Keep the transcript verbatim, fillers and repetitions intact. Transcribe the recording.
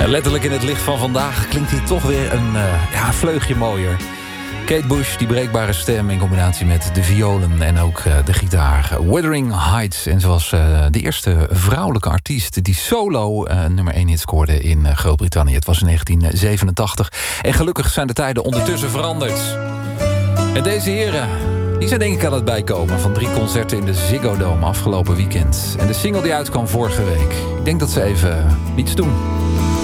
Letterlijk in het licht van vandaag klinkt hij toch weer een uh, ja, vleugje mooier. Kate Bush, die breekbare stem in combinatie met de violen en ook uh, de gitaar. Wuthering Heights. En ze was uh, de eerste vrouwelijke artiest die solo uh, nummer één hit scoorde in uh, Groot-Brittannië. Het was in negentien zevenentachtig. En gelukkig zijn de tijden ondertussen veranderd. En deze heren, die zijn denk ik aan het bijkomen van drie concerten in de Ziggo Dome afgelopen weekend. En de single die uitkwam vorige week. Ik denk dat ze even niets doen.